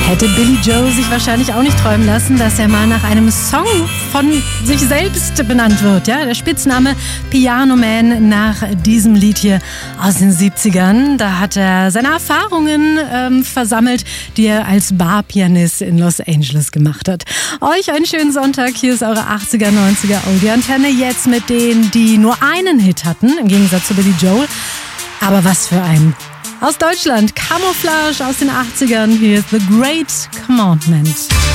Hätte Billy Joel sich wahrscheinlich auch nicht träumen lassen, dass er mal nach einem Song von sich selbst benannt wird. Ja? Der Spitzname Piano Man nach diesem Lied hier aus den 70ern. Da hat er seine Erfahrungen versammelt, die er als Barpianist in Los Angeles gemacht hat. Euch einen schönen Sonntag. Hier ist eure 80er, 90er Oldie-Antenne. Jetzt mit denen, die nur einen Hit hatten, im Gegensatz zu Billy Joel. Aber was für ein... Aus Deutschland, Camouflage aus den 80ern. Hier ist The Great Commandment.